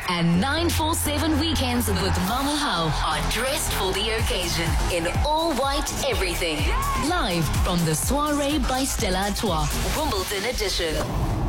And 947 weekends with Mama How are dressed for the occasion in all white everything. Live from the Soiree by Stella Artois, Wimbledon edition.